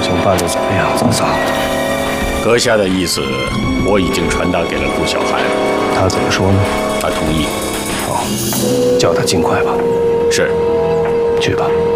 情办得怎么样？早早。 阁下的意思，我已经传达给了顾小寒。 他怎么说呢？ 他同意。 好，叫他尽快吧。 是。 去吧。